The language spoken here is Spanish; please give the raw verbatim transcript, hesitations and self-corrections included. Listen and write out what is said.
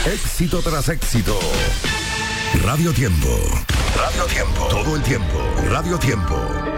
Éxito tras éxito. Radio Tiempo. Radio Tiempo. Todo el tiempo. Radio Tiempo.